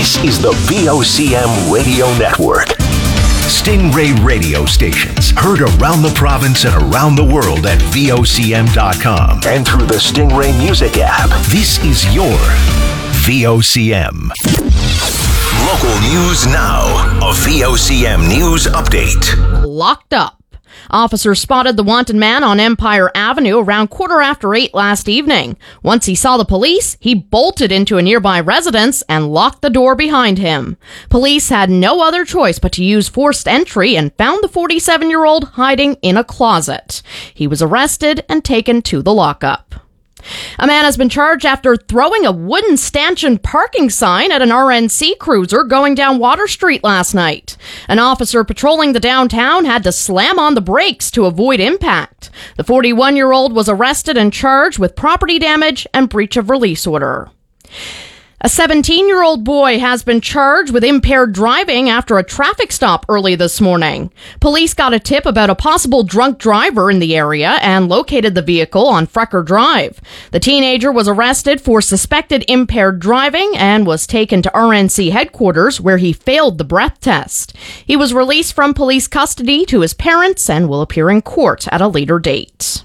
This is the VOCM Radio Network. Stingray radio stations heard around the province and around the world at VOCM.com and through the Stingray Music app. This is your VOCM. Local news now. A VOCM news update. Locked up. Officers spotted the wanted man on Empire Avenue around 8:15 last evening. Once he saw the police, he bolted into a nearby residence and locked the door behind him. Police had no other choice but to use forced entry and found the 47-year-old hiding in a closet. He was arrested and taken to the lockup. A man has been charged after throwing a wooden stanchion parking sign at an RNC cruiser going down Water Street last night. An officer patrolling the downtown had to slam on the brakes to avoid impact. The 41-year-old was arrested and charged with property damage and breach of release order. A 17-year-old boy has been charged with impaired driving after a traffic stop early this morning. Police got a tip about a possible drunk driver in the area and located the vehicle on Frecker Drive. The teenager was arrested for suspected impaired driving and was taken to RNC headquarters where he failed the breath test. He was released from police custody to his parents and will appear in court at a later date.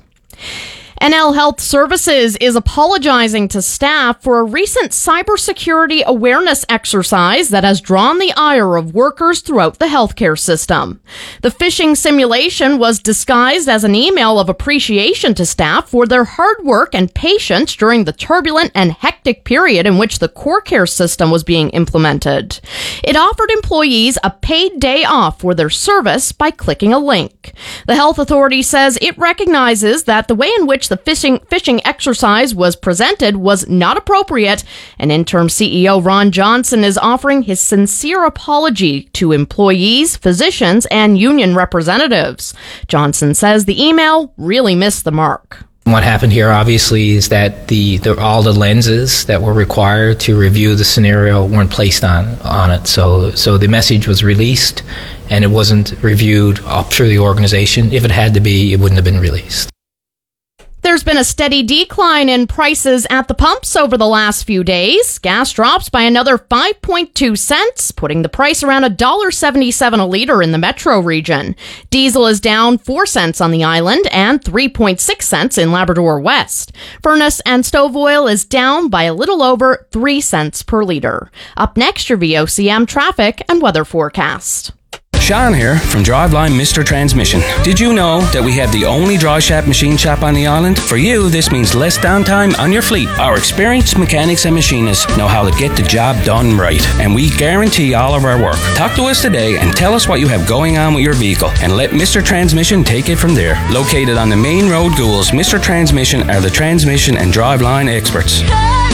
NL Health Services is apologizing to staff for a recent cybersecurity awareness exercise that has drawn the ire of workers throughout the healthcare system. The phishing simulation was disguised as an email of appreciation to staff for their hard work and patience during the turbulent and hectic period in which the core care system was being implemented. It offered employees a paid day off for their service by clicking a link. The health authority says it recognizes that the way in which the phishing exercise was presented was not appropriate, and interim CEO Ron Johnson is offering his sincere apology to employees, physicians, and union representatives. Johnson says the email really missed the mark. What happened here, obviously, is that all the lenses that were required to review the scenario weren't placed on it. So the message was released, and it wasn't reviewed up through the organization. If it had to be, it wouldn't have been released. There's been a steady decline in prices at the pumps over the last few days. Gas drops by another 5.2 cents, putting the price around $1.77 a litre in the metro region. Diesel is down 4 cents on the island and 3.6 cents in Labrador West. Furnace and stove oil is down by a little over 3 cents per litre. Up next, your VOCM traffic and weather forecast. Sean here from Driveline Mr. Transmission. Did you know that we have the only dry shaft machine shop on the island? For you, this means less downtime on your fleet. Our experienced mechanics and machinists know how to get the job done right, and we guarantee all of our work. Talk to us today and tell us what you have going on with your vehicle, and let Mr. Transmission take it from there. Located on the main road, Goulds, Mr. Transmission are the transmission and driveline experts. Hey,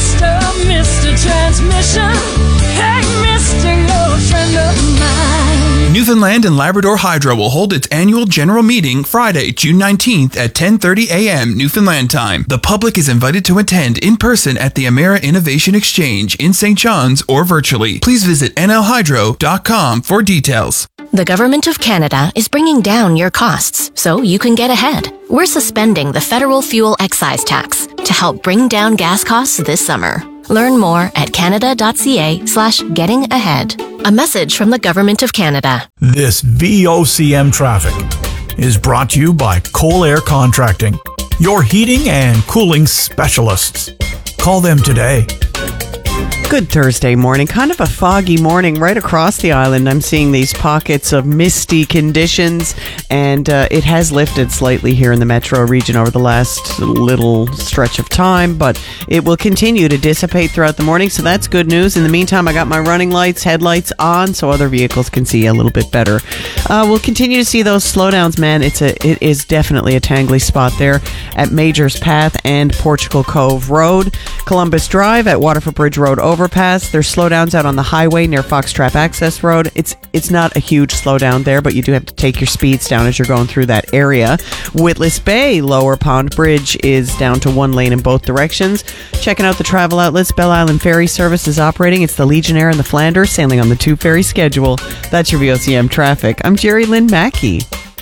Mr. Transmission. Hey, Mr. Your friend of mine. Newfoundland and Labrador Hydro will hold its annual general meeting Friday, June 19th at 10:30 a.m. Newfoundland time. The public is invited to attend in person at the Emera Innovation Exchange in St. John's or virtually. Please visit nlhydro.com for details. The Government of Canada is bringing down your costs so you can get ahead. We're suspending the federal fuel excise tax to help bring down gas costs this summer. Learn more at canada.ca/gettingahead. A message from the Government of Canada. This VOCM traffic is brought to you by Coal Air Contracting, your heating and cooling specialists. Call them today. Good Thursday morning. Kind of a foggy morning right across the island. I'm seeing these pockets of misty conditions, and it has lifted slightly here in the metro region over the last little stretch of time, but it will continue to dissipate throughout the morning, so that's good news. In the meantime, I got my running lights, headlights on, so other vehicles can see a little bit better. We'll continue to see those slowdowns, man. It is definitely a tangly spot there at Majors Path and Portugal Cove Road. Columbus Drive at Waterford Bridge Road overpass. There's slowdowns out on the highway near Foxtrap Access Road. It's not a huge slowdown there, but you do have to take your speeds down as you're going through that area. Witless Bay Lower Pond Bridge is down to 1 lane in both directions. Checking out the travel outlets, Belle Island Ferry Service is operating. It's the Legionnaire and the Flanders sailing on the 2 ferry schedule. That's your VOCM traffic. I'm Jerry Lynn Mackey.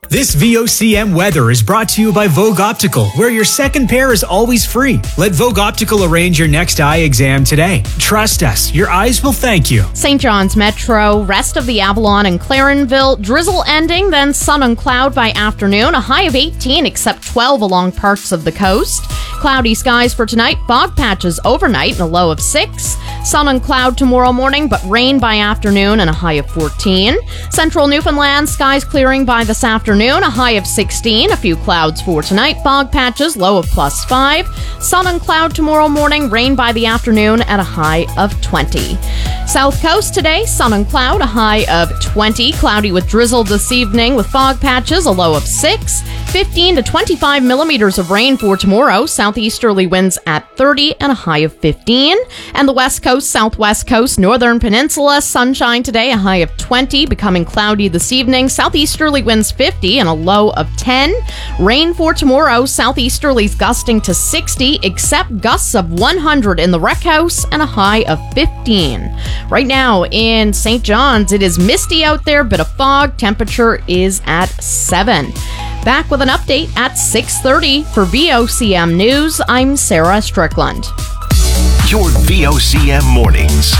This VOCM weather is brought to you by Vogue Optical, where your second pair is always free. Let Vogue Optical arrange your next eye exam today. Trust us, your eyes will thank you. St. John's Metro, rest of the Avalon and Clarenville, drizzle ending, then sun and cloud by afternoon, a high of 18 except 12 along parts of the coast. Cloudy skies for tonight, fog patches overnight and a low of 6. Sun and cloud tomorrow morning, but rain by afternoon and a high of 14. Central Newfoundland, skies clearing by this afternoon, a high of 16. A few clouds for tonight, fog patches, low of +5. Sun and cloud tomorrow morning, rain by the afternoon at a high of 20. South Coast today, sun and cloud, a high of 20. Cloudy with drizzle this evening with fog patches, a low of 6. 15 to 25 millimeters of rain for tomorrow. Southeasterly winds at 30 and a high of 15. And the West Coast, Southwest Coast, Northern Peninsula, sunshine today, a high of 20, becoming cloudy this evening. Southeasterly winds 50 and a low of 10. Rain for tomorrow, southeasterlies gusting to 60, except gusts of 100 in the Rec House and a high of 15. Right now in St. John's, it is misty out there, bit of fog. Temperature is at 7. Back with an update at 6:30 for VOCM News. I'm Sarah Strickland. Your VOCM mornings.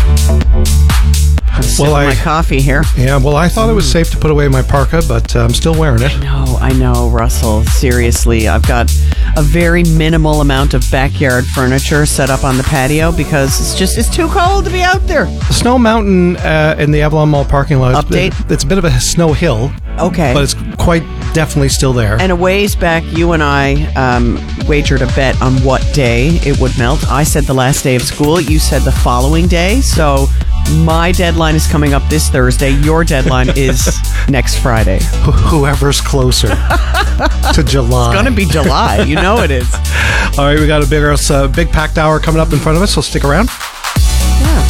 My coffee here. Yeah, well, I thought it was safe to put away my parka, but I'm still wearing it. I know, Russell. Seriously, I've got a very minimal amount of backyard furniture set up on the patio because it's too cold to be out there. Snow Mountain in the Avalon Mall parking lot. Update? It's a bit of a snow hill. Okay. But it's quite definitely still there. And a ways back, you and I wagered a bet on what day it would melt. I said the last day of school. You said the following day. So my deadline is coming up this Thursday. Your deadline is next Friday. Whoever's closer to July. It's going to be July. You know it is. All right, we got a big packed hour coming up in front of us, so stick around. Yeah.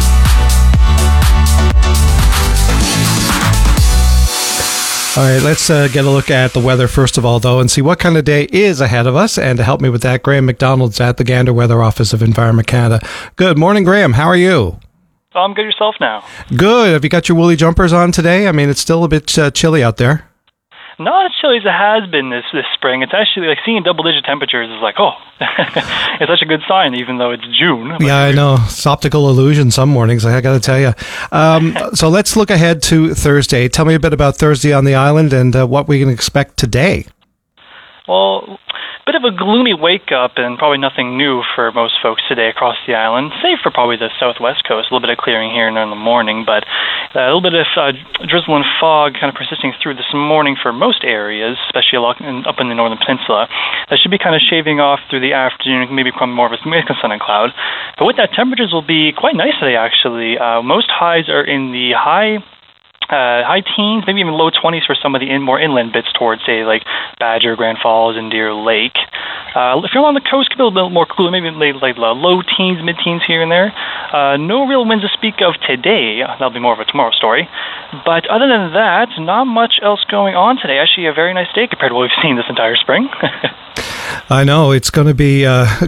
All right, let's get a look at the weather first of all, though, and see what kind of day is ahead of us. And to help me with that, Graham McDonald's at the Gander Weather Office of Environment Canada. Good morning, Graham. How are you? I'm good yourself now. Good. Have you got your woolly jumpers on today? I mean, it's still a bit chilly out there. Not as chilly as it has been this spring. It's actually like seeing double-digit temperatures is like, oh, it's such a good sign, even though it's June. Yeah, I know. It's optical illusion some mornings, I got to tell you. So let's look ahead to Thursday. Tell me a bit about Thursday on the island and what we can expect today. Well, bit of a gloomy wake-up and probably nothing new for most folks today across the island, save for probably the southwest coast. A little bit of clearing here and there in the morning, but a little bit of drizzle and fog kind of persisting through this morning for most areas, especially up in the northern peninsula. That should be kind of shaving off through the afternoon, maybe become more of a mix of sun and cloud. But with that, temperatures will be quite nice today, actually. Most highs are in the high teens, maybe even low 20s for some of the more inland bits towards, say, like Badger, Grand Falls, and Deer Lake. If you're along the coast, it could be a little bit more cool, maybe like low teens, mid-teens here and there. No real winds to speak of today. That'll be more of a tomorrow story. But other than that, not much else going on today. Actually, a very nice day compared to what we've seen this entire spring. I know it's going to be.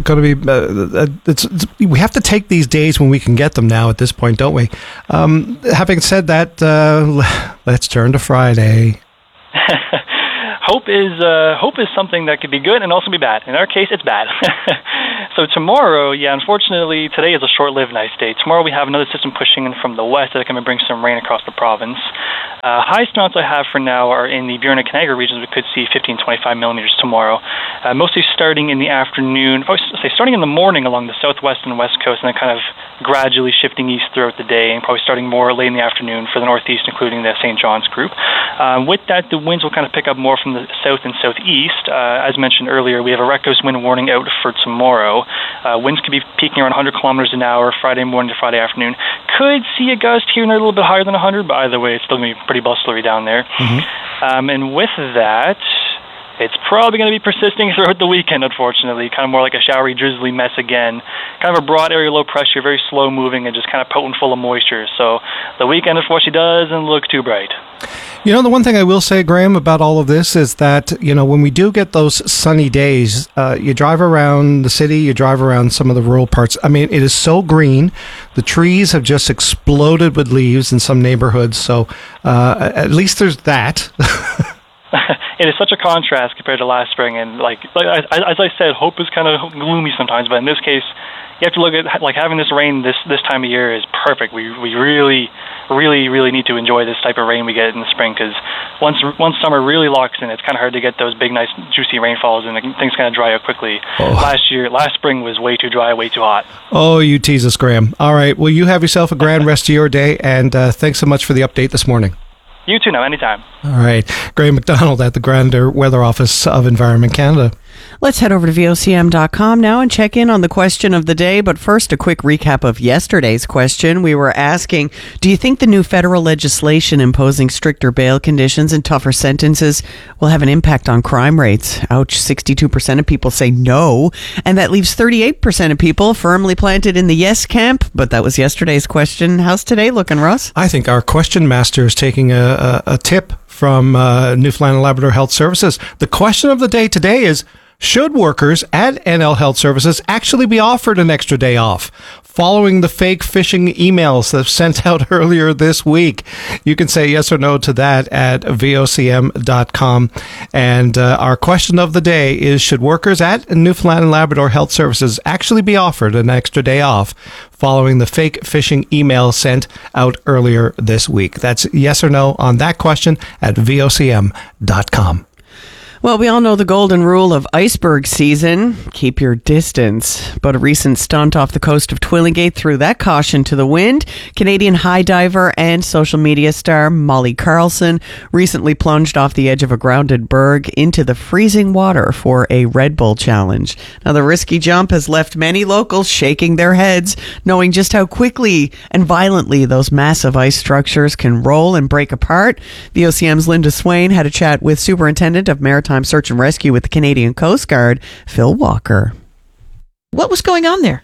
We have to take these days when we can get them now. At this point, don't we? Having said that, let's turn to Friday. Hope is something that could be good and also be bad. In our case, it's bad. So tomorrow, unfortunately, today is a short-lived nice day. Tomorrow we have another system pushing in from the west that can bring some rain across the province. Highest amounts I have for now are in the Burin-Canaga regions. We could see 15, 25 millimeters tomorrow. Mostly starting in the afternoon, starting in the morning along the southwest and west coast, and then kind of gradually shifting east throughout the day, and probably starting more late in the afternoon for the northeast, including the St. John's group. With that, the winds will kind of pick up more from the south and southeast. As mentioned earlier, we have a Rec Coast wind warning out for tomorrow. Winds could be peaking around 100 kilometers an hour Friday morning to Friday afternoon. Could see a gust here and there a little bit higher than 100, but either way, it's still going to be pretty bustlery down there. Mm-hmm. And with that, it's probably going to be persisting throughout the weekend, unfortunately. Kind of more like a showery, drizzly mess again. Kind of a broad area low pressure, very slow moving, and just kind of potent full of moisture. So the weekend, unfortunately, doesn't look too bright. You know, the one thing I will say, Graham, about all of this is that, you know, when we do get those sunny days, you drive around the city, you drive around some of the rural parts. I mean, it is so green. The trees have just exploded with leaves in some neighborhoods. So at least there's that. it is such a contrast compared to last spring. And like as I said, hope is kind of gloomy sometimes, but in this case, you have to look at like having this rain this time of year is perfect. We really need to enjoy this type of rain we get in the spring, because once summer really locks in, it's kind of hard to get those big, nice, juicy rainfalls, and things kind of dry out quickly. Last spring was way too dry, way too hot. Oh, you tease us, Graham. All right, well, you have yourself a grand rest of your day, and thanks so much for the update this morning. You too now, anytime. All right, Graham McDonald at the Grander Weather Office of Environment Canada. Let's head over to VOCM.com now and check in on the question of the day. But first, a quick recap of yesterday's question. We were asking, do you think the new federal legislation imposing stricter bail conditions and tougher sentences will have an impact on crime rates? Ouch, 62% of people say no. And that leaves 38% of people firmly planted in the yes camp. But that was yesterday's question. How's today looking, Russ? I think our question master is taking a tip from Newfoundland and Labrador Health Services. The question of the day today is, should workers at NL Health Services actually be offered an extra day off following the fake phishing emails that sent out earlier this week? You can say yes or no to that at vocm.com. And our question of the day is, should workers at Newfoundland and Labrador Health Services actually be offered an extra day off following the fake phishing email sent out earlier this week? That's yes or no on that question at vocm.com. Well, we all know the golden rule of iceberg season, keep your distance. But a recent stunt off the coast of Twillingate threw that caution to the wind. Canadian high diver and social media star Molly Carlson recently plunged off the edge of a grounded berg into the freezing water for a Red Bull challenge. Now, the risky jump has left many locals shaking their heads, knowing just how quickly and violently those massive ice structures can roll and break apart. VOCM's Linda Swain had a chat with Superintendent of Maritime Search and Rescue with the Canadian Coast Guard, Phil Walker. What was going on there?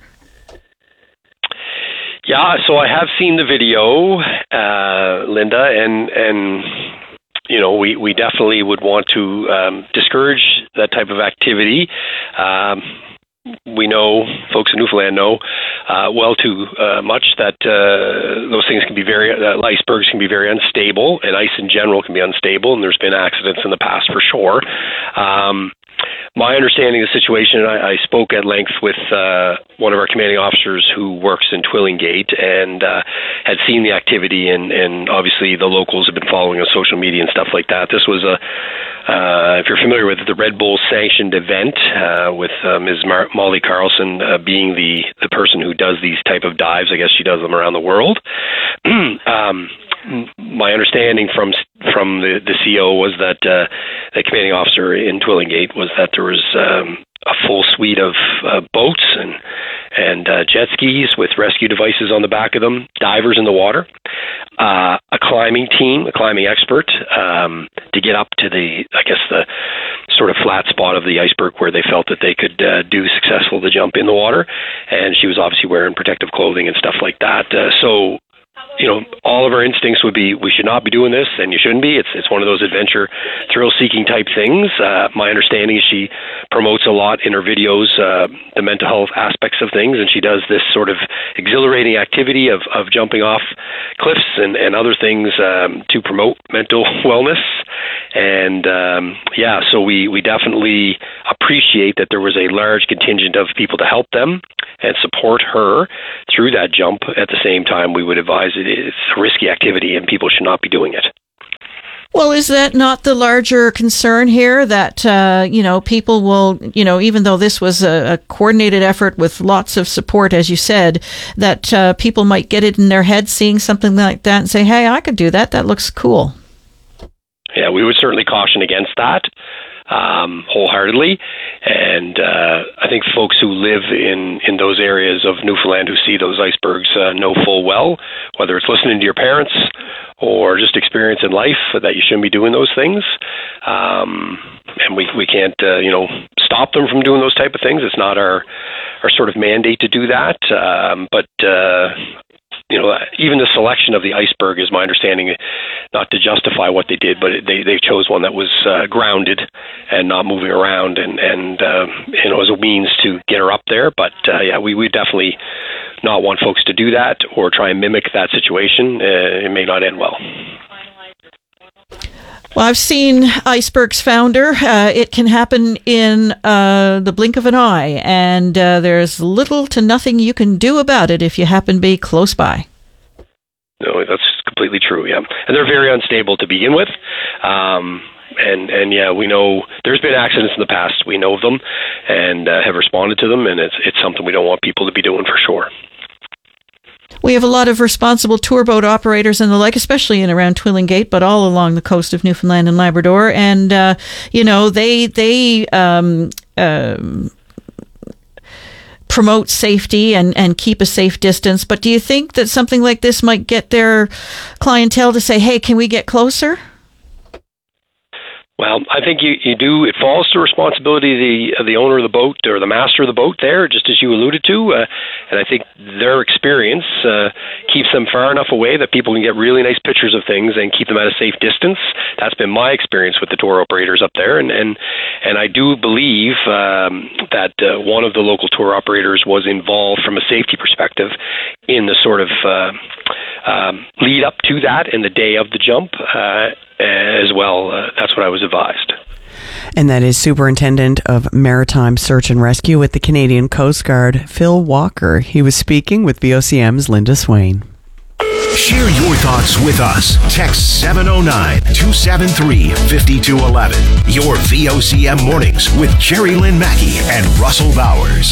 Yeah, so I have seen the video, Linda, and you know, we definitely would want to discourage that type of activity. We know, folks in Newfoundland know well too much that those things can be icebergs can be very unstable, and ice in general can be unstable, and there's been accidents in the past for sure. My understanding of the situation, I spoke at length with one of our commanding officers who works in Twillingate and had seen the activity, and obviously the locals have been following on social media and stuff like that. This was if you're familiar with it, the Red Bull sanctioned event with Ms. Molly Carlson being the person who does these type of dives. I guess she does them around the world. My understanding from the CO was that the commanding officer in Twillingate was that there was a full suite of boats and jet skis with rescue devices on the back of them, divers in the water, a climbing team, a climbing expert to get up to the sort of flat spot of the iceberg where they felt that they could do successful the jump in the water, and she was obviously wearing protective clothing and stuff like that. So, you know, all of our instincts would be we should not be doing this, and you shouldn't be. It's one of those adventure, thrill-seeking type things. My understanding is she promotes a lot in her videos the mental health aspects of things, and she does this sort of exhilarating activity of jumping off cliffs and other things to promote mental wellness. And so we definitely appreciate that there was a large contingent of people to help them and support her through that jump. At the same time, we would advise it's a risky activity and people should not be doing it. Well, is that not the larger concern here that, people will, even though this was a coordinated effort with lots of support, as you said, that people might get it in their head seeing something like that and say, hey, I could do that. That looks cool. Yeah, we would certainly caution against that wholeheartedly. And I think folks who live in those areas of Newfoundland who see those icebergs know full well, whether it's listening to your parents or just experience in life, that you shouldn't be doing those things. And we can't, stop them from doing those type of things. It's not our sort of mandate to do that. But even the selection of the iceberg is my understanding, not to justify what they did, but they chose one that was grounded and not moving around, and as a means to get her up there. But we definitely not want folks to do that or try and mimic that situation. It may not end well. Well, I've seen Iceberg's founder. It can happen in the blink of an eye, and there's little to nothing you can do about it if you happen to be close by. No, that's completely true, yeah. And they're very unstable to begin with. And yeah, we know there's been accidents in the past. We know of them and have responded to them, and it's something we don't want people to be doing for sure. We have a lot of responsible tour boat operators and the like, especially in around Twillingate, but all along the coast of Newfoundland and Labrador. And, they promote safety and keep a safe distance. But do you think that something like this might get their clientele to say, hey, can we get closer? Well, I think you do. It falls to responsibility of the owner of the boat or the master of the boat there, just as you alluded to. And I think their experience keeps them far enough away that people can get really nice pictures of things and keep them at a safe distance. That's been my experience with the tour operators up there. And I do believe that one of the local tour operators was involved from a safety perspective in the sort of lead up to that in the day of the jump as well. That's what I was advised. And that is Superintendent of Maritime Search and Rescue with the Canadian Coast Guard, Phil Walker. He was speaking with VOCM's Linda Swain. Share your thoughts with us. Text 709-273-5211. Your VOCM mornings with Jerry Lynn Mackey and Russell Bowers.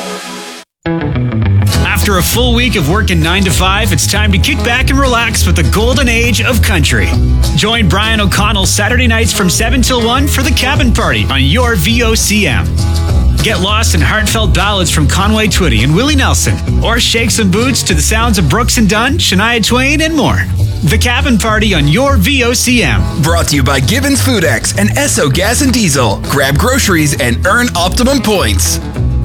After a full week of working 9 to 5, it's time to kick back and relax with the golden age of country. Join Brian O'Connell Saturday nights from 7 till 1 for the Cabin Party on your VOCM. Get lost in heartfelt ballads from Conway Twitty and Willie Nelson, or shake some boots to the sounds of Brooks and Dunn, Shania Twain, and more. The Cabin Party on your VOCM. Brought to you by Gibbons FoodX and Esso Gas and Diesel. Grab groceries and earn optimum points.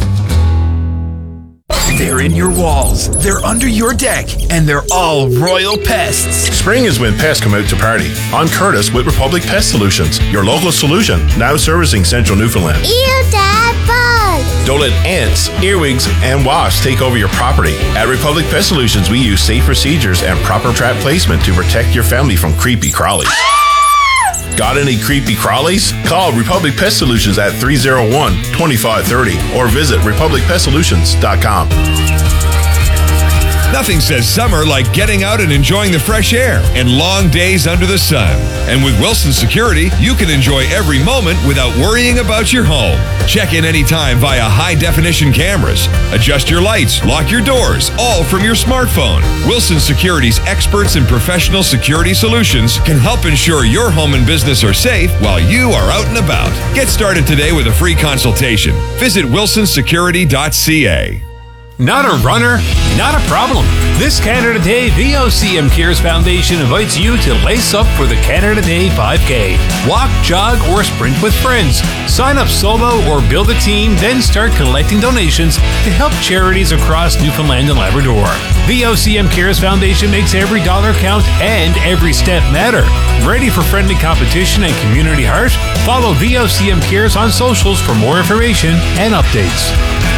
They're in your walls, they're under your deck, and they're all royal pests. Spring is when pests come out to party. I'm Curtis with Republic Pest Solutions, your local solution, now servicing central Newfoundland. Ew, Dad, bugs! Don't let ants, earwigs, and wasps take over your property. At Republic Pest Solutions, we use safe procedures and proper trap placement to protect your family from creepy crawlies. Got any creepy crawlies? Call Republic Pest Solutions at 301-2530 or visit republicpestsolutions.com. Nothing says summer like getting out and enjoying the fresh air and long days under the sun. And with Wilson Security, you can enjoy every moment without worrying about your home. Check in anytime via high-definition cameras. Adjust your lights, lock your doors, all from your smartphone. Wilson Security's experts in professional security solutions can help ensure your home and business are safe while you are out and about. Get started today with a free consultation. Visit wilsonsecurity.ca. Not a runner? Not a problem. This Canada Day, VOCM Cares Foundation invites you to lace up for the Canada Day 5K. Walk, jog, or sprint with friends. Sign up solo or build a team, then start collecting donations to help charities across Newfoundland and Labrador. VOCM Cares Foundation makes every dollar count and every step matter. Ready for friendly competition and community heart? Follow VOCM Cares on socials for more information and updates.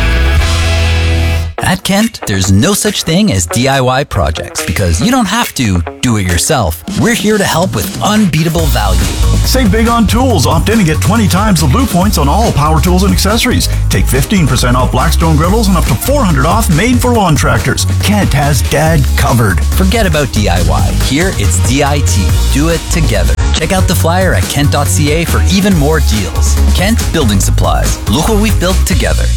At Kent, there's no such thing as DIY projects because you don't have to do it yourself. We're here to help with unbeatable value. Save big on tools. Opt in and get 20 times the Blue Points on all power tools and accessories. Take 15% off Blackstone griddles and up to $400 off made for lawn tractors. Kent has Dad covered. Forget about DIY. Here, it's DIT. Do it together. Check out the flyer at kent.ca for even more deals. Kent Building Supplies. Look what we've built together.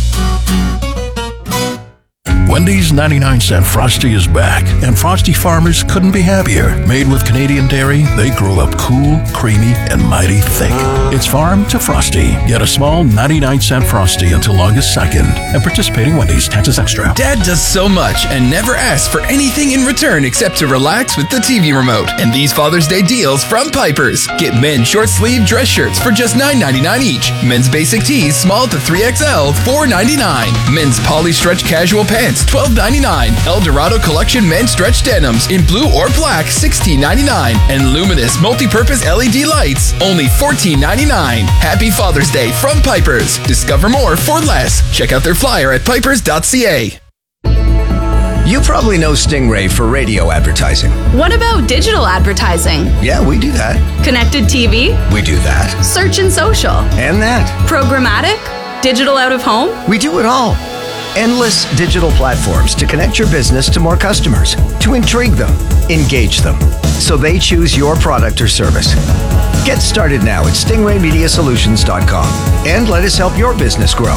Wendy's 99-cent Frosty is back, and Frosty farmers couldn't be happier. Made with Canadian dairy, they grow up cool, creamy, and mighty thick. It's farm to Frosty. Get a small 99-cent Frosty until August 2nd. And participating Wendy's, taxes extra. Dad does so much and never asks for anything in return except to relax with the TV remote. And these Father's Day deals from Pipers. Get men's short-sleeve dress shirts for just $9.99 each. Men's basic tees, small to 3XL, $4.99. Men's poly-stretch casual pants, $12.99. El Dorado Collection men's stretch denims in blue or black, $16.99. And luminous multi-purpose LED lights, only $14.99. Happy Father's Day from Pipers. Discover more for less. Check out their flyer at pipers.ca. You probably know Stingray for radio advertising. What about digital advertising? Yeah, we do that. Connected TV? We do that. Search and social? And that. Programmatic? Digital out of home? We do it all. Endless digital platforms to connect your business to more customers, to intrigue them, engage them, so they choose your product or service. Get started now at stingraymediasolutions.com and let us help your business grow.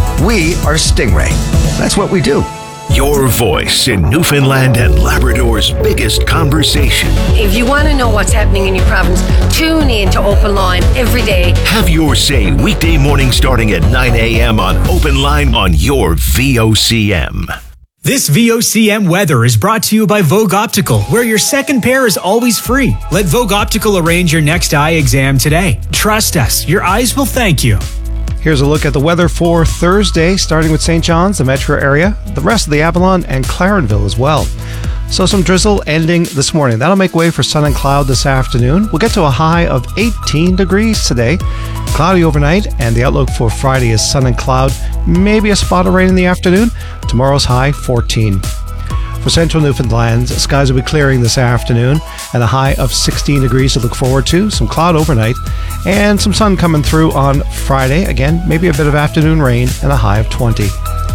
We are Stingray. That's what we do. Your voice in Newfoundland and Labrador's biggest conversation. If you want to know what's happening in your province, tune in to Open Line every day. Have your say weekday morning starting at 9 a.m. on Open Line on your VOCM. This VOCM weather is brought to you by Vogue Optical, where your second pair is always free. Let Vogue Optical arrange your next eye exam today. Trust us, your eyes will thank you. Here's a look at the weather for Thursday, starting with St. John's, the metro area, the rest of the Avalon, and Clarenville as well. So some drizzle ending this morning. That'll make way for sun and cloud this afternoon. We'll get to a high of 18 degrees today. Cloudy overnight, and the outlook for Friday is sun and cloud, maybe a spot of rain in the afternoon. Tomorrow's high 14. For central Newfoundland, skies will be clearing this afternoon and a high of 16 degrees to look forward to. Some cloud overnight and some sun coming through on Friday. Again, maybe a bit of afternoon rain and a high of 20.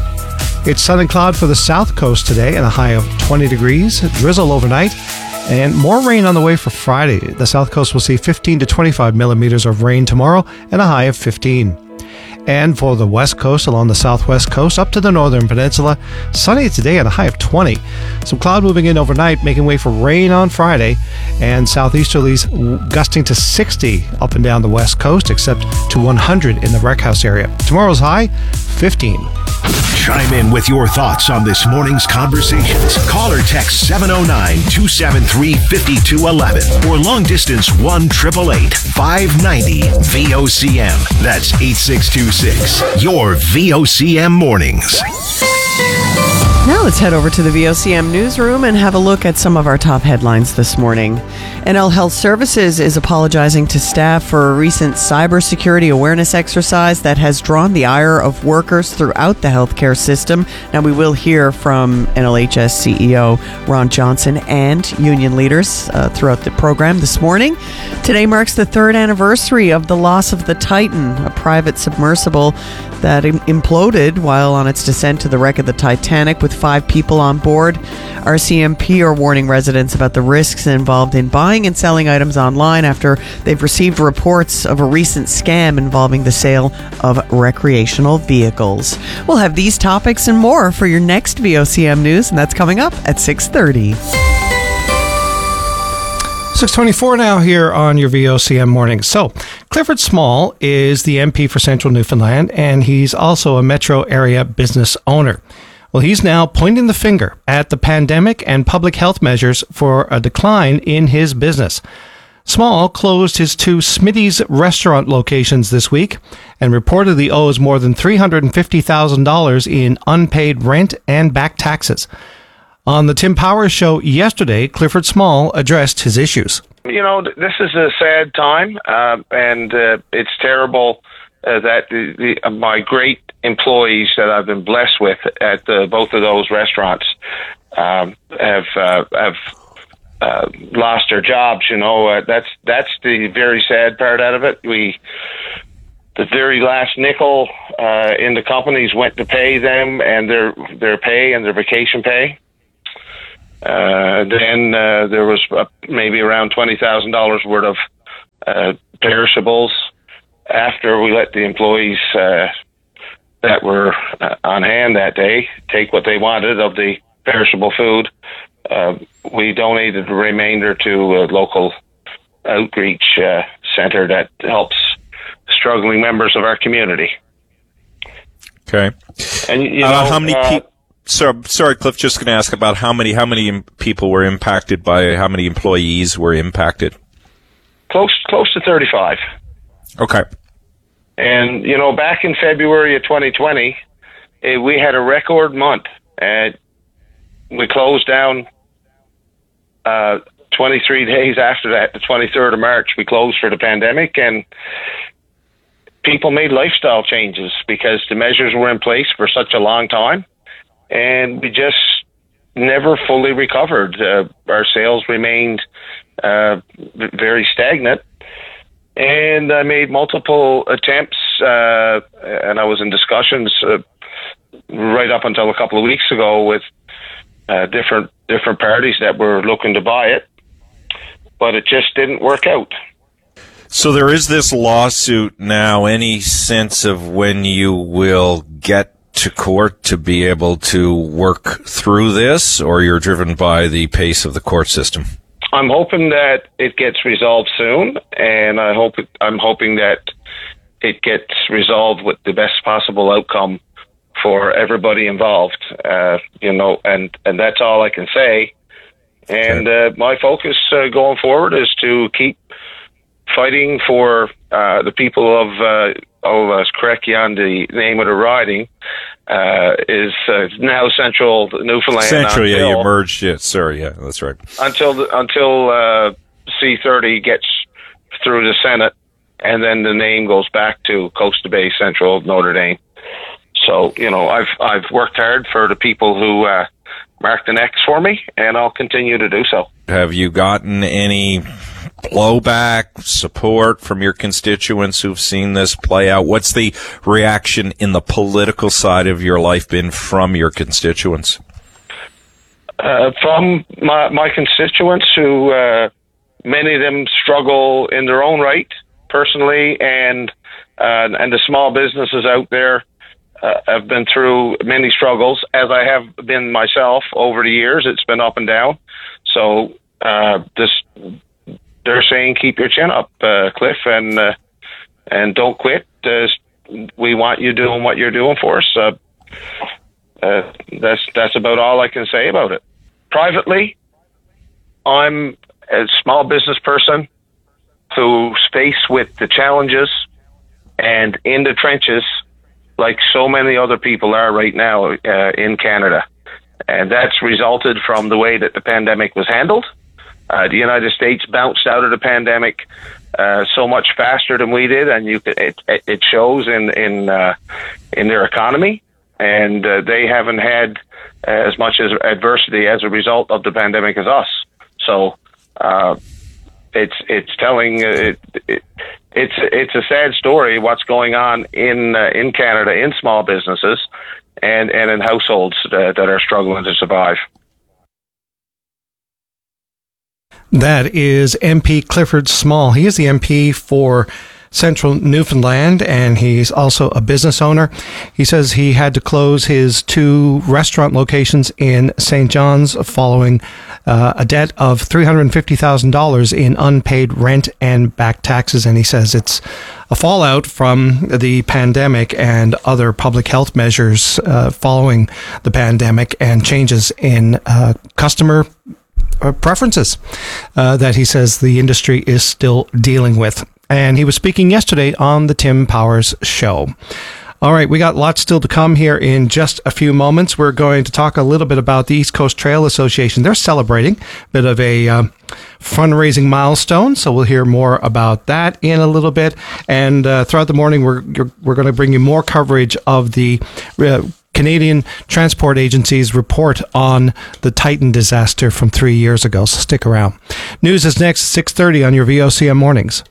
It's sun and cloud for the south coast today and a high of 20 degrees. Drizzle overnight and more rain on the way for Friday. The south coast will see 15 to 25 millimeters of rain tomorrow and a high of 15. And for the west coast along the southwest coast up to the northern peninsula, sunny today at a high of 20. Some cloud moving in overnight, making way for rain on Friday, and southeasterlies gusting to 60 up and down the west coast, except to 100 in the Wreck House area. Tomorrow's high, 15. Chime in with your thoughts on this morning's conversations. Call or text 709-273-5211 or long distance 1-888-590 VOCM. That's 8626. Your VOCM mornings. Now let's head over to the VOCM newsroom and have a look at some of our top headlines this morning. NL Health Services is apologizing to staff for a recent cybersecurity awareness exercise that has drawn the ire of workers throughout the healthcare system. Now we will hear from NLHS CEO Ron Johnson and union leaders throughout the program this morning. Today marks the third anniversary of the loss of the Titan, a private submersible that imploded while on its descent to the wreck of the Titanic with 5 people on board. RCMP are warning residents about the risks involved in buying and selling items online after they've received reports of a recent scam involving the sale of recreational vehicles. We'll have these topics and more for your next VOCM news, and that's coming up at 6:30. 6:24 now here on your VOCM morning. So, Clifford Small is the MP for Central Newfoundland, and he's also a metro area business owner. Well, he's now pointing the finger at the pandemic and public health measures for a decline in his business. Small closed his 2 Smitty's restaurant locations this week and reportedly owes more than $350,000 in unpaid rent and back taxes. On the Tim Powers Show yesterday, Clifford Small addressed his issues. You know, this is a sad time, and it's terrible that my great employees that I've been blessed with at both of those restaurants have lost their jobs. You know, that's the very sad part out of it. The very last nickel in the companies went to pay them and their pay and their vacation pay. Then there was maybe around $20,000 worth of perishables after we let the employees that were on hand that day take what they wanted of the perishable food. We donated the remainder to a local outreach center that helps struggling members of our community. Okay. And you know, how many people? Sorry, Cliff. Just going to ask about how many people were impacted by how many employees were impacted. Close to 35. Okay. And you know, back in February of 2020, we had a record month, and we closed down 23 days after that. The 23rd of March, we closed for the pandemic, and people made lifestyle changes because the measures were in place for such a long time. And we just never fully recovered. Our sales remained very stagnant, and I made multiple attempts, and I was in discussions right up until a couple of weeks ago with different parties that were looking to buy it, but it just didn't work out. So there is this lawsuit now. Any sense of when you will get to court to be able to work through this, or you're driven by the pace of the court system? I'm hoping that it gets resolved soon, and I'm hoping that it gets resolved with the best possible outcome for everybody involved. And that's all I can say. And my focus going forward is to keep fighting for the people of Correccion, the name of the riding, is now Central Newfoundland. Central, yeah, you merged it. Sorry, yeah, that's right. Until C30 gets through the Senate, and then the name goes back to Coast Bay Central Notre Dame. So, I've worked hard for the people who marked the X for me, and I'll continue to do so. Have you gotten any blowback, support from your constituents who've seen this play out? What's the reaction in the political side of your life been from your constituents? From my constituents, who many of them struggle in their own right, personally, and the small businesses out there have been through many struggles, as I have been myself over the years. It's been up and down. So they're saying, keep your chin up, Cliff, and don't quit. We want you doing what you're doing for us. That's about all I can say about it. Privately, I'm a small business person who's faced with the challenges and in the trenches, like so many other people are right now in Canada. And that's resulted from the way that the pandemic was handled. The United States bounced out of the pandemic so much faster than we did, and it shows in their economy. And they haven't had as much as adversity as a result of the pandemic as us. So it's telling it's a sad story what's going on in Canada in small businesses and in households that are struggling to survive. That is MP Clifford Small. He is the MP for Central Newfoundland, and he's also a business owner. He says he had to close his 2 restaurant locations in St. John's following a debt of $350,000 in unpaid rent and back taxes. And he says it's a fallout from the pandemic and other public health measures following the pandemic and changes in customer preferences that he says the industry is still dealing with. And he was speaking yesterday on the Tim Powers Show. All right, we got lots still to come here in just a few moments. We're going to talk a little bit about the East Coast Trail Association. They're celebrating a bit of a fundraising milestone, so we'll hear more about that in a little bit. And throughout the morning, we're going to bring you more coverage of the Canadian Transport Agency's report on the Titan disaster from 3 years ago, so stick around. News is next, 6:30 on your VOCM Mornings.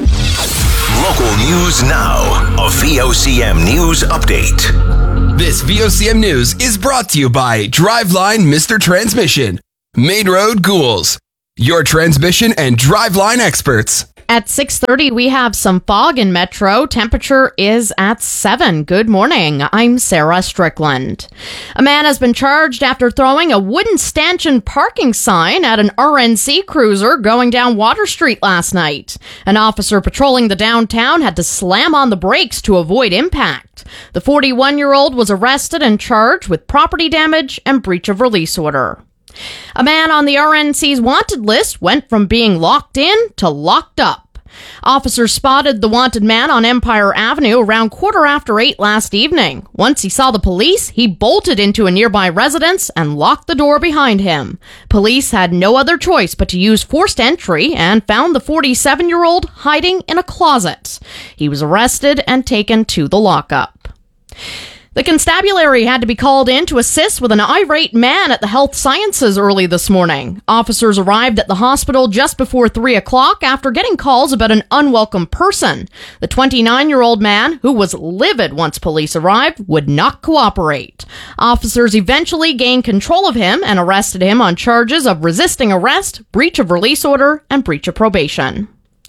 Local news now. A VOCM News Update. This VOCM News is brought to you by Driveline Mr. Transmission, Main Road Ghouls, your transmission and driveline experts. At 6:30, we have some fog in Metro. Temperature is at 7. Good morning. I'm Sarah Strickland. A man has been charged after throwing a wooden stanchion parking sign at an RNC cruiser going down Water Street last night. An officer patrolling the downtown had to slam on the brakes to avoid impact. The 41-year-old was arrested and charged with property damage and breach of release order. A man on the RNC's wanted list went from being locked in to locked up. Officers spotted the wanted man on Empire Avenue around 8:15 last evening. Once he saw the police, he bolted into a nearby residence and locked the door behind him. Police had no other choice but to use forced entry and found the 47-year-old hiding in a closet. He was arrested and taken to the lockup. The constabulary had to be called in to assist with an irate man at the Health Sciences early this morning. Officers arrived at the hospital just before 3 o'clock after getting calls about an unwelcome person. The 29-year-old man, who was livid once police arrived, would not cooperate. Officers eventually gained control of him and arrested him on charges of resisting arrest, breach of release order, and breach of probation.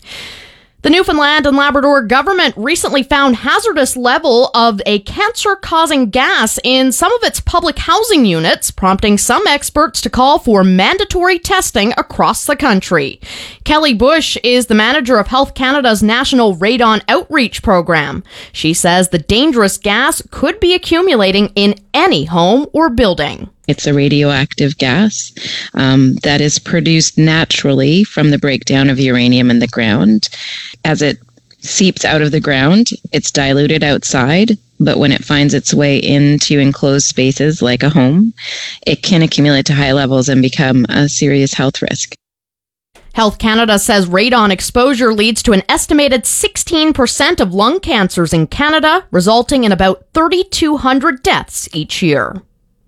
The Newfoundland and Labrador government recently found hazardous level of a cancer-causing gas in some of its public housing units, prompting some experts to call for mandatory testing across the country. Kelly Bush is the manager of Health Canada's National Radon Outreach Program. She says the dangerous gas could be accumulating in any home or building. It's a radioactive gas that is produced naturally from the breakdown of uranium in the ground. As it seeps out of the ground, it's diluted outside, but when it finds its way into enclosed spaces like a home, it can accumulate to high levels and become a serious health risk. Health Canada says radon exposure leads to an estimated 16% of lung cancers in Canada, resulting in about 3,200 deaths each year.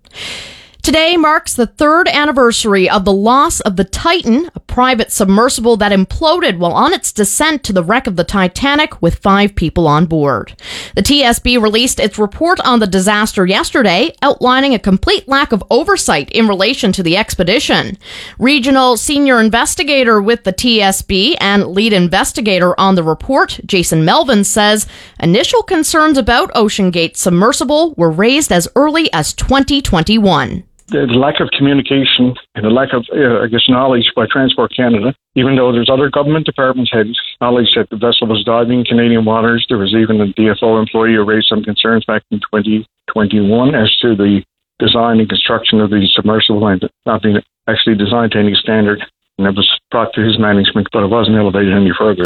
Today marks the third anniversary of the loss of the Titan, a private submersible that imploded while on its descent to the wreck of the Titanic with 5 people on board. The TSB released its report on the disaster yesterday, outlining a complete lack of oversight in relation to the expedition. Regional senior investigator with the TSB and lead investigator on the report, Jason Melvin, says initial concerns about OceanGate's submersible were raised as early as 2021. The lack of communication and the lack of, knowledge by Transport Canada, even though there's other government departments had knowledge that the vessel was diving in Canadian waters. There was even a DFO employee who raised some concerns back in 2021 as to the design and construction of the submersible and not being actually designed to any standard. And it was brought to his management, but it wasn't elevated any further.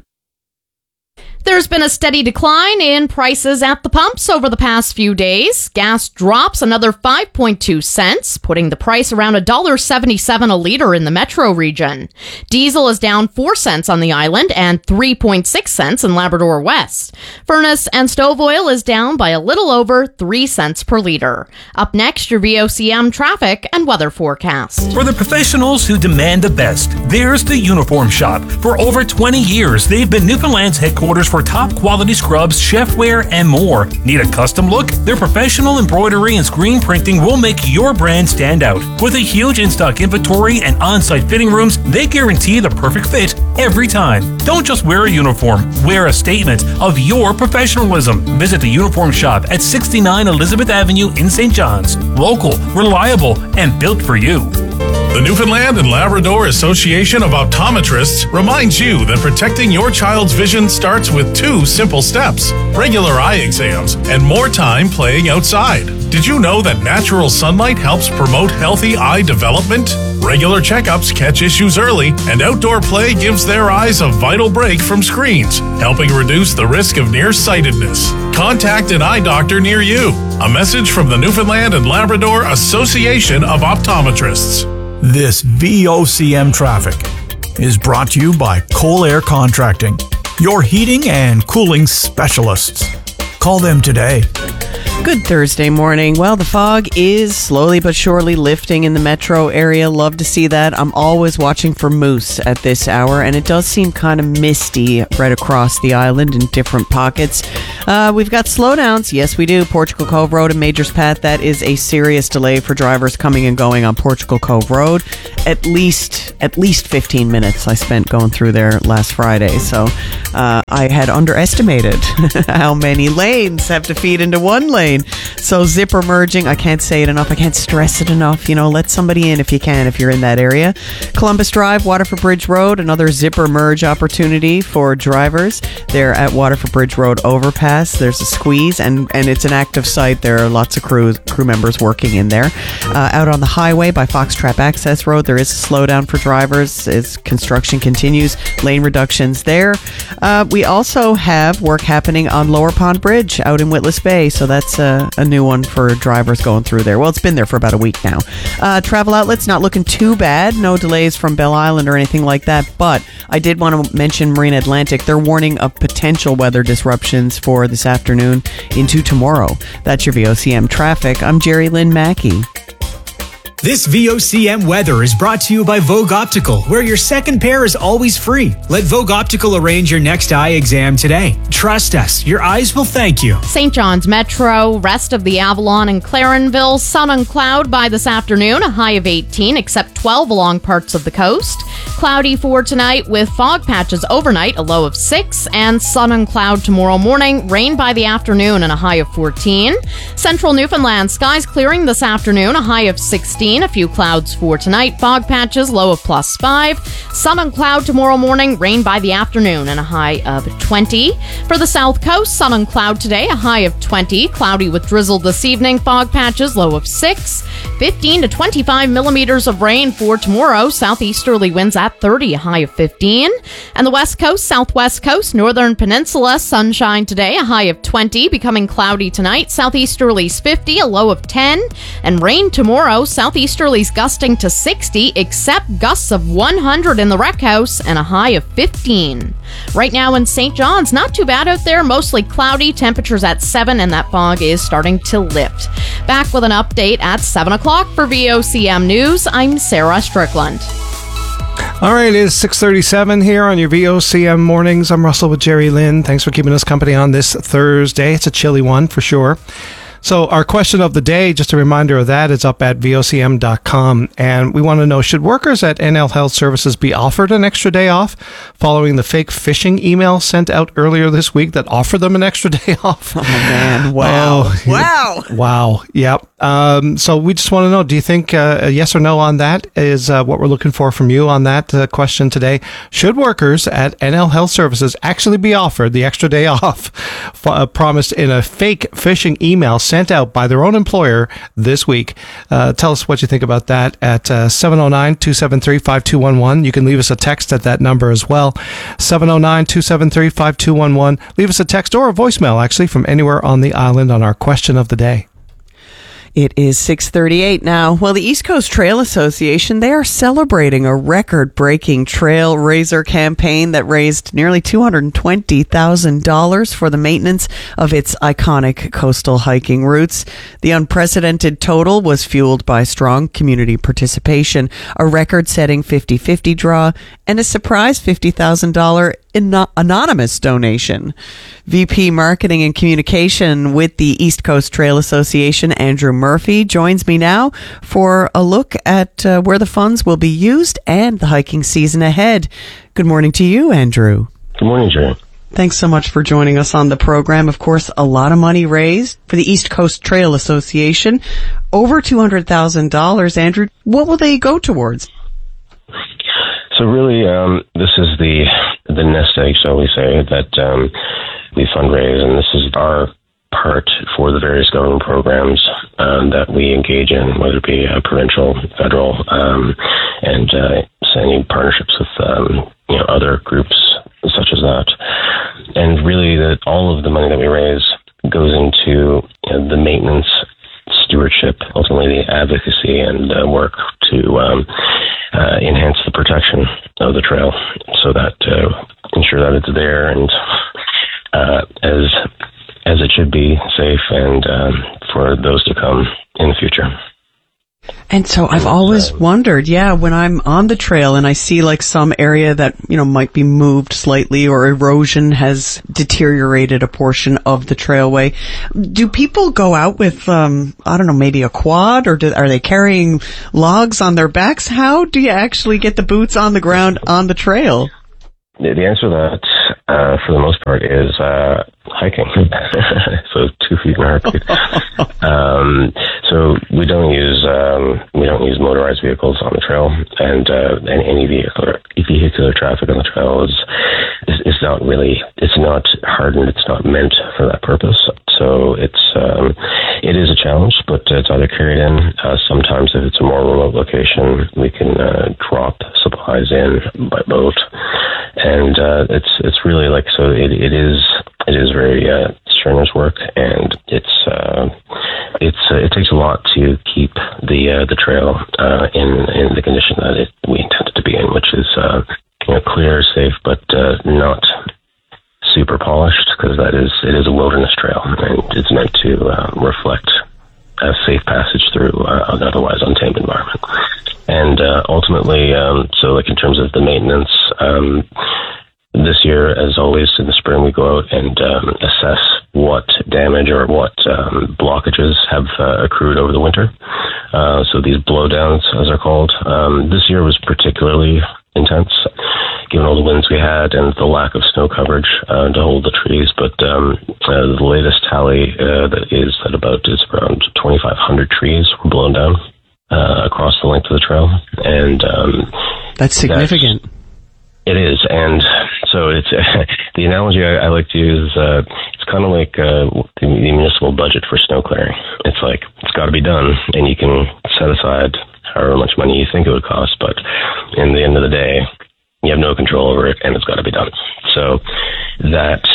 There's been a steady decline in prices at the pumps over the past few days. Gas drops another 5.2 cents, putting the price around $1.77 a liter in the metro region. Diesel is down 4 cents on the island and 3.6 cents in Labrador West. Furnace and stove oil is down by a little over 3 cents per liter. Up next, your VOCM traffic and weather forecast. For the professionals who demand the best, there's the Uniform Shop. For over 20 years, they've been Newfoundland's headquarters for top quality scrubs, chefware, and more. Need a custom look? Their professional embroidery and screen printing will make your brand stand out. With a huge in-stock inventory and on-site fitting rooms, they guarantee the perfect fit every time. Don't just wear a uniform, wear a statement of your professionalism. Visit the Uniform Shop at 69 Elizabeth Avenue in St. John's. Local, reliable, and built for you. The Newfoundland and Labrador Association of Optometrists reminds you that protecting your child's vision starts with 2 simple steps: regular eye exams and more time playing outside. Did you know that natural sunlight helps promote healthy eye development? Regular checkups catch issues early, and outdoor play gives their eyes a vital break from screens, helping reduce the risk of nearsightedness. Contact an eye doctor near you. A message from the Newfoundland and Labrador Association of Optometrists. This VOCM traffic is brought to you by Coal Air Contracting, your heating and cooling specialists. Call them today. Good Thursday morning. Well, the fog is slowly but surely lifting in the metro area. Love to see that. I'm always watching for moose at this hour, and it does seem kind of misty right across the island in different pockets. We've got slowdowns. Yes, we do. Portugal Cove Road and Majors Path. That is a serious delay for drivers coming and going on Portugal Cove Road. At least 15 minutes I spent going through there last Friday. So I had underestimated how many lanes have to feed into one lane. So zipper merging, I can't say it enough. I can't stress it enough. Let somebody in if you can, if you're in that area. Columbus Drive, Waterford Bridge Road, another zipper merge opportunity for drivers. They're at Waterford Bridge Road overpass. There's a squeeze, and it's an active site. There are lots of crew members working in there. Out on the highway by Foxtrap Access Road, there is a slowdown for drivers as construction continues. Lane reductions there. We also have work happening on Lower Pond Bridge out in Witless Bay, so that's that's a new one for drivers going through there. Well, it's been there for about a week now. Travel outlets not looking too bad. No delays from Bell Island or anything like that. But I did want to mention Marine Atlantic. They're warning of potential weather disruptions for this afternoon into tomorrow. That's your VOCM traffic. I'm Jerry Lynn Mackey. This VOCM weather is brought to you by Vogue Optical, where your second pair is always free. Let Vogue Optical arrange your next eye exam today. Trust us, your eyes will thank you. St. John's Metro, rest of the Avalon and Clarenville, sun and cloud by this afternoon, a high of 18, except 12 along parts of the coast. Cloudy for tonight with fog patches overnight, a low of 6, and sun and cloud tomorrow morning, rain by the afternoon and a high of 14. Central Newfoundland, skies clearing this afternoon, a high of 16. A few clouds for tonight, fog patches, low of +5. Sun and cloud tomorrow morning, rain by the afternoon, and a high of 20. For the south coast, sun and cloud today, a high of 20. Cloudy with drizzle this evening, fog patches, low of 6. 15 to 25 millimeters of rain for tomorrow. Southeasterly winds at 30, a high of 15. And the west coast, southwest coast, northern peninsula, sunshine today, a high of 20. Becoming cloudy tonight, southeasterlies 50, a low of 10. And rain tomorrow, southeasterlies gusting to 60, except gusts of 100 in the Rec House and a high of 15. Right now in St. John's, not too bad out there, mostly cloudy, temperatures at 7, and that fog is starting to lift. Back with an update at 7 o'clock for VOCM News. I'm Sarah Strickland. All right, it is 6:37 here on your VOCM mornings. I'm Russell with Jerry Lynn. Thanks for keeping us company on this Thursday. It's a chilly one for sure. So our question of the day, just a reminder of that, is up at VOCM.com. And we want to know, should workers at NL Health Services be offered an extra day off following the fake phishing email sent out earlier this week that offered them an extra day off? Oh, man. Wow. Wow. Wow. Yep. So we just want to know, do you think a yes or no on that is what we're looking for from you on that question today? Should workers at NL Health Services actually be offered the extra day off promised in a fake phishing email sent out by their own employer this week? Tell us what you think about that at 709-273-5211. You can leave us a text at that number as well, 709-273-5211. Leave us a text or a voicemail, actually, from anywhere on the island on our question of the day. It is 6:38 now. Well, the East Coast Trail Association, they are celebrating a record-breaking trail raiser campaign that raised nearly $220,000 for the maintenance of its iconic coastal hiking routes. The unprecedented total was fueled by strong community participation, a record-setting 50-50 draw, and a surprise $50,000 anonymous donation. VP Marketing and Communication with the East Coast Trail Association, Andrew Murphy, joins me now for a look at where the funds will be used and the hiking season ahead. Good morning to you, Andrew. Good morning, Jerry. Thanks so much for joining us on the program. Of course, a lot of money raised for the East Coast Trail Association. Over $200,000. Andrew, what will they go towards? So really, this is the nest egg, shall we say, that we fundraise, and this is our part for the various government programs that we engage in, whether it be provincial, federal, and any partnerships with other groups such as that. And really, all of the money that we raise goes into the maintenance, stewardship, ultimately the advocacy and work to enhance the protection of the trail, so that ensure that it's there and as it should be, safe, and for those to come in the future. And so I've always wondered, when I'm on the trail and I see like some area that, might be moved slightly or erosion has deteriorated a portion of the trailway, do people go out with, maybe a quad, or are they carrying logs on their backs? How do you actually get the boots on the ground on the trail? The answer to that, for the most part, is hiking. So 2 feet in a heartbeat. So we don't use motorized vehicles on the trail, and any vehicular traffic on the trail is not hardened. It's not meant for that purpose. So it is a challenge, but it's either carried in. Sometimes, if it's a more remote location, we can drop supplies in by boat, and it's really it is very sterners work, and it takes a lot to keep the trail in the condition that we intend it to be in, which is clear, safe, but not super polished, because it is a wilderness trail, and it's meant to reflect a safe passage through an otherwise untamed environment. And ultimately, so like in terms of the maintenance, this year, as always, in the spring, we go out and assess what damage or what blockages have accrued over the winter. So these blowdowns, as they're called, this year was particularly intense, given all the winds we had and the lack of snow coverage to hold the trees. But the latest tally is around 2,500 trees were blown down across the length of the trail, and that's significant. It is, and so it's the analogy I like to use. It's kind of like the municipal budget for snow clearing. It's like it's got to be done, and you can set aside however much money you think it would cost, but in the end of the day, you have no control over it, and it's got to be done. So that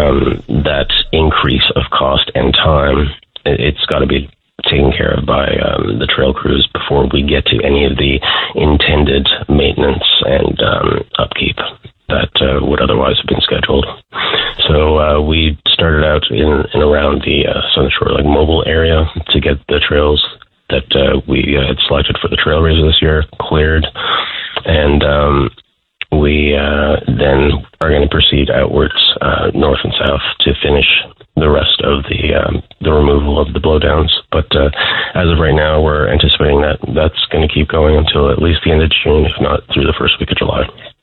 increase of cost and time, it's got to be taken care of by the trail crews before we get to any of the intended maintenance and upkeep that would otherwise have been scheduled. So we started out in around the Southern Shore mobile area to get the trails that we had selected for the trail raiser this year cleared, and we then are going to proceed outwards north and south to finish the rest of the removal of the blowdowns. But as of right now, we're anticipating that that's going to keep going until at least the end of June, if not through the first week of July.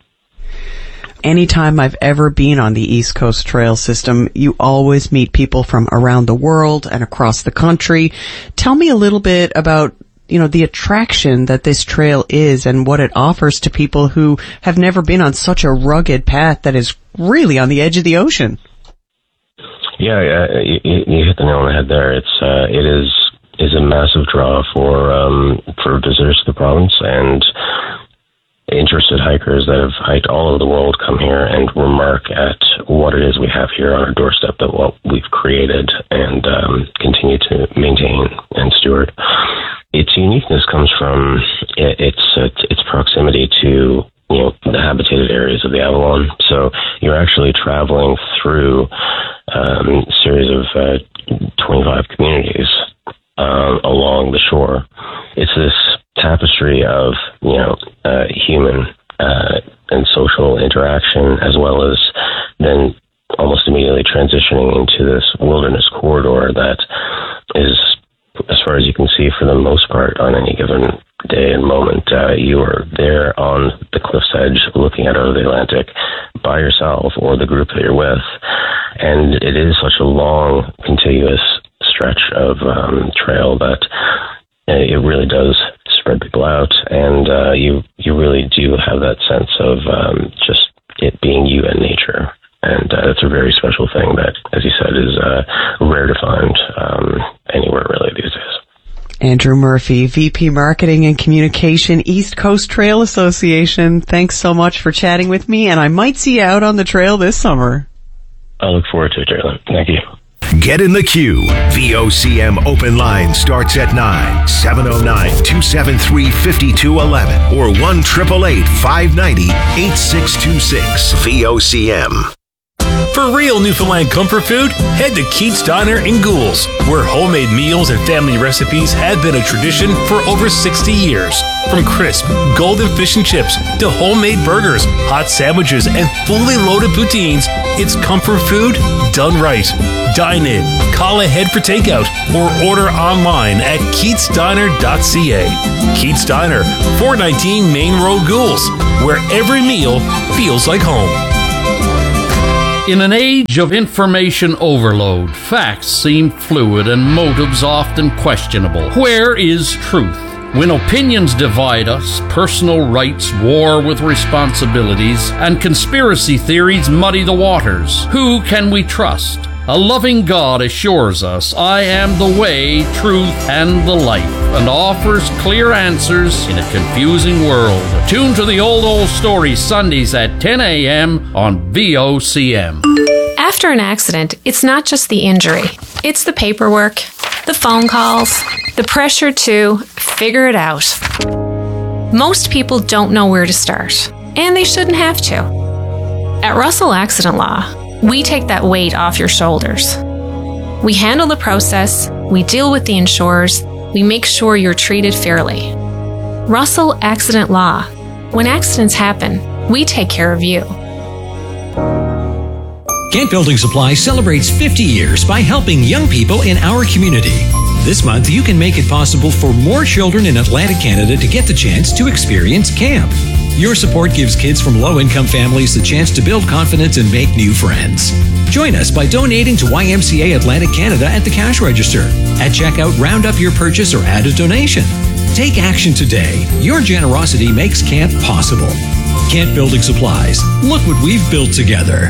Anytime I've ever been on the East Coast Trail System, you always meet people from around the world and across the country. Tell me a little bit about the attraction that this trail is and what it offers to people who have never been on such a rugged path that is really on the edge of the ocean. Yeah, you hit the nail on the head there. It is a massive draw for visitors to the province, and interested hikers that have hiked all over the world come here and remark at what it is we have here on our doorstep, that what we've created and continue to maintain and steward. Its uniqueness comes from its proximity to the habitated areas of the Avalon. So you're actually traveling through a series of 25 communities along the shore. It's this tapestry of human and social interaction, as well as then almost immediately transitioning into this wilderness corridor that is, as far as you can see, for the most part, on any given day and moment, you are there on the cliff's edge looking out over the Atlantic by yourself or the group that you're with. And it is such a long, contiguous stretch of trail that it really does spread people out, and you really do have that sense of just it being you and nature. And it's a very special thing that, as you said, is rare to find anywhere really these days. Andrew Murphy, VP Marketing and Communication, East Coast Trail Association. Thanks so much for chatting with me, and I might see you out on the trail this summer. I look forward to it, Jalen. Thank you. Get in the queue. VOCM open line starts at 9, 709-273-5211 or 1-888-590-8626. VOCM. For real Newfoundland comfort food, head to Keats Diner in Gould's, where homemade meals and family recipes have been a tradition for over 60 years. From crisp, golden fish and chips to homemade burgers, hot sandwiches, and fully loaded poutines, it's comfort food done right. Dine in, call ahead for takeout, or order online at keatsdiner.ca. Keats Diner, 419 Main Road, Gould's, where every meal feels like home. In an age of information overload, facts seem fluid and motives often questionable. Where is truth? When opinions divide us, personal rights war with responsibilities, and conspiracy theories muddy the waters, who can we trust? A loving God assures us, I am the way, truth, and the life, and offers clear answers in a confusing world. Tune to the Old Story Sundays at 10 a.m. on VOCM. After an accident, it's not just the injury. It's the paperwork, the phone calls, the pressure to figure it out. Most people don't know where to start, and they shouldn't have to. At Russell Accident Law, we take that weight off your shoulders. We handle the process, we deal with the insurers, we make sure you're treated fairly. Russell Accident Law. When accidents happen, we take care of you. Kent Building Supply celebrates 50 years by helping young people in our community. This month, you can make it possible for more children in Atlantic Canada to get the chance to experience camp. Your support gives kids from low-income families the chance to build confidence and make new friends. Join us by donating to YMCA Atlantic Canada at the cash register. At checkout, round up your purchase or add a donation. Take action today. Your generosity makes camp possible. Kent Building Supplies. Look what we've built together.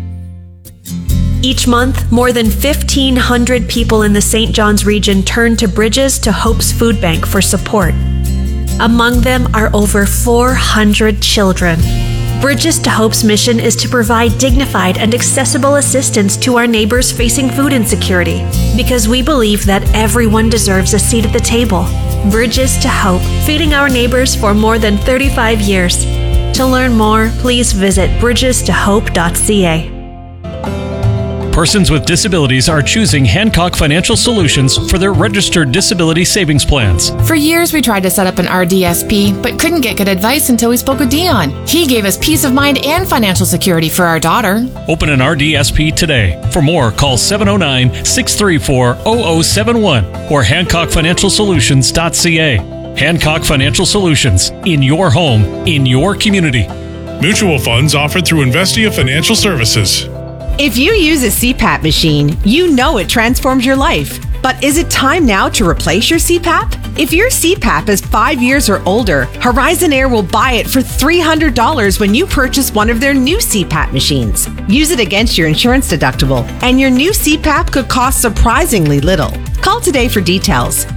Each month, more than 1,500 people in the St. John's region turn to Bridges to Hope's Food Bank for support. Among them are over 400 children. Bridges to Hope's mission is to provide dignified and accessible assistance to our neighbors facing food insecurity, because we believe that everyone deserves a seat at the table. Bridges to Hope, feeding our neighbors for more than 35 years. To learn more, please visit bridgestohope.ca. Persons with disabilities are choosing Hancock Financial Solutions for their registered disability savings plans. For years, we tried to set up an RDSP, but couldn't get good advice until we spoke with Dion. He gave us peace of mind and financial security for our daughter. Open an RDSP today. For more, call 709-634-0071 or HancockFinancialSolutions.ca. Hancock Financial Solutions. In your home, in your community. Mutual funds offered through Investia Financial Services. If you use a CPAP machine, you know it transforms your life. But is it time now to replace your CPAP? If your CPAP is 5 years or older, Horizon Air will buy it for $300 when you purchase one of their new CPAP machines. Use it against your insurance deductible, and your new CPAP could cost surprisingly little. Call today for details.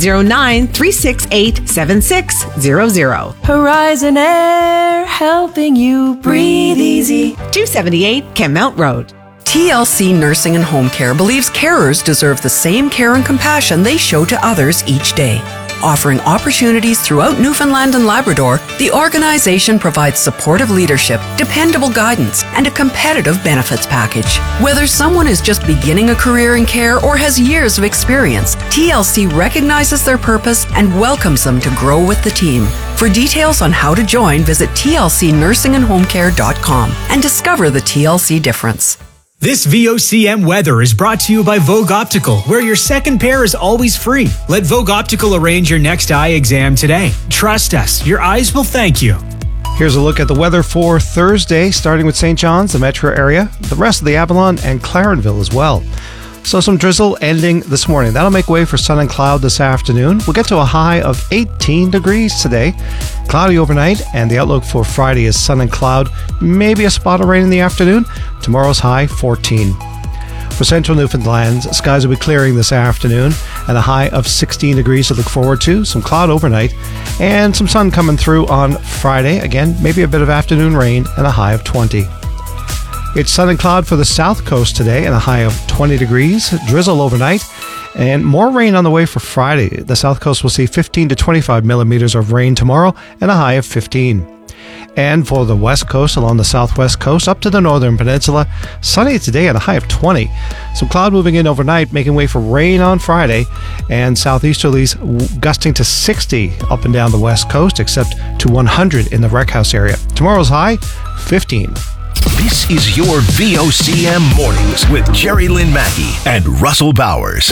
709-368-7600. Horizon Air, helping you breathe easy. 278 Kenmount Road. TLC Nursing and Home Care believes carers deserve the same care and compassion they show to others each day. Offering opportunities throughout Newfoundland and Labrador, the organization provides supportive leadership, dependable guidance, and a competitive benefits package. Whether someone is just beginning a career in care or has years of experience, TLC recognizes their purpose and welcomes them to grow with the team. For details on how to join, visit tlcnursingandhomecare.com and discover the TLC difference. This VOCM weather is brought to you by Vogue Optical, where your second pair is always free. Let Vogue Optical arrange your next eye exam today. Trust us, your eyes will thank you. Here's a look at the weather for Thursday, starting with St. John's, the metro area, the rest of the Avalon, and Clarenville as well. So some drizzle ending this morning. That'll make way for sun and cloud this afternoon. We'll get to a high of 18 degrees today. Cloudy overnight, and the outlook for Friday is sun and cloud, maybe a spot of rain in the afternoon. Tomorrow's high, 14. For central Newfoundland, skies will be clearing this afternoon, and a high of 16 degrees to look forward to. Some cloud overnight, and some sun coming through on Friday. Again, maybe a bit of afternoon rain, and a high of 20. It's sun and cloud for the south coast today and a high of 20 degrees. Drizzle overnight and more rain on the way for Friday. The south coast will see 15 to 25 millimeters of rain tomorrow and a high of 15. And for the west coast along the southwest coast up to the northern peninsula, sunny today at a high of 20. Some cloud moving in overnight, making way for rain on Friday, and southeasterlies gusting to 60 up and down the west coast, except to 100 in the Wreck House area. Tomorrow's high, 15. This is your VOCM Mornings with Jerry Lynn Mackey and Russell Bowers.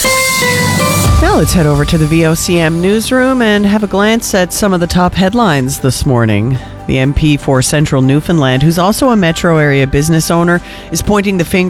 Now let's head over to the VOCM newsroom and have a glance at some of the top headlines this morning. The MP for Central Newfoundland, who's also a metro area business owner, is pointing the finger